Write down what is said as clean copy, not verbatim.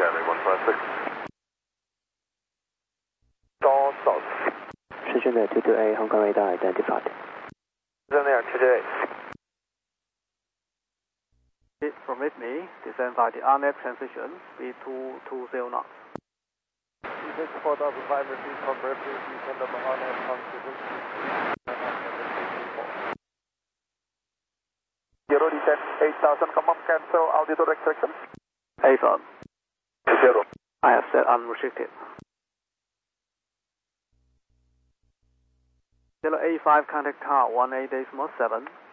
January 156. All south. Shenzhen 22A, Hong Kong radar identified. Shenzhen 22A. From Sydney, descend by the RNAV transition, speed 220 knots. 4005, repeat from Bradley, descend on the RNAV transition. Zero descent, 8000, come up, cancel altitude restriction. Affirm. 0. I have set unrestricted. 085 contact car 18.7.